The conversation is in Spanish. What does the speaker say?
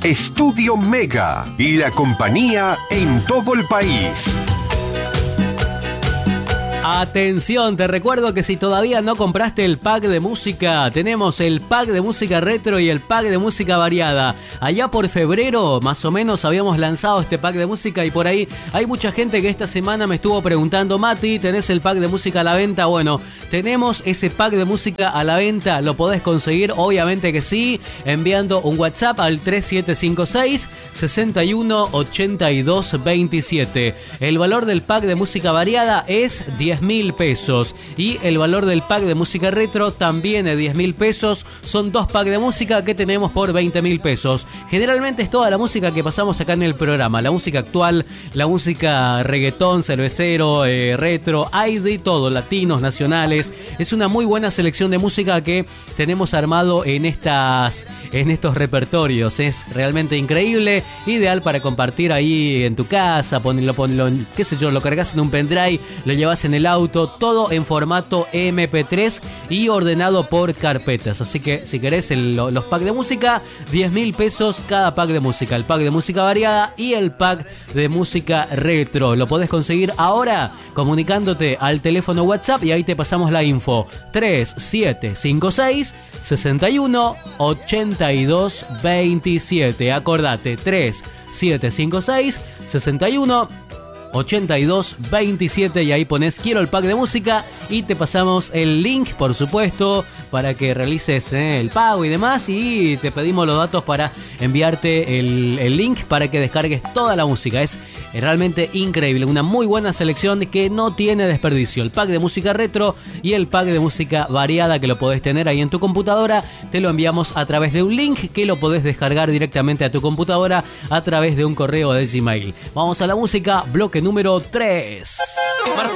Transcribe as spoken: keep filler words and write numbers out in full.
Estudio Mega y la compañía en todo el país. Atención, te recuerdo que si todavía no compraste el pack de música, tenemos el pack de música retro y el pack de música variada. Allá por febrero, más o menos, habíamos lanzado este pack de música y por ahí hay mucha gente que esta semana me estuvo preguntando: Mati, ¿tenés el pack de música a la venta? Bueno, tenemos ese pack de música a la venta, lo podés conseguir, obviamente que sí, enviando un WhatsApp al tres siete cinco seis, seis uno ocho dos dos siete. El valor del pack de música variada es diez mil pesos y el valor del pack de música retro también es diez mil pesos. Son dos packs de música que tenemos por veinte mil pesos. Generalmente es toda la música que pasamos acá en el programa, la música actual, la música reggaetón, cervecero, eh, retro, hay de todo, latinos, nacionales. Es una muy buena selección de música que tenemos armado en estas en estos repertorios. Es realmente increíble, ideal para compartir ahí en tu casa, ponerlo, ponerlo qué sé yo, lo cargas en un pendrive, lo llevas en el auto, todo en formato eme pe tres y ordenado por carpetas. Así que si querés el, los packs de música, diez mil pesos cada pack de música, el pack de música variada y el pack de música retro. Lo podés conseguir ahora comunicándote al teléfono WhatsApp y ahí te pasamos la info: tres siete cinco seis, seis uno ocho dos dos siete. Acordate, tres siete cinco seis, seis uno ocho dos dos siete y ahí pones quiero el pack de música y te pasamos el link, por supuesto, para que realices eh, el pago y demás, y te pedimos los datos para enviarte el, el link para que descargues toda la música. Es realmente increíble, una muy buena selección que no tiene desperdicio. El pack de música retro y el pack de música variada que lo podés tener ahí en tu computadora, te lo enviamos a través de un link que lo podés descargar directamente a tu computadora a través de un correo de Gmail. Vamos a la música, bloque número tres. Marcelo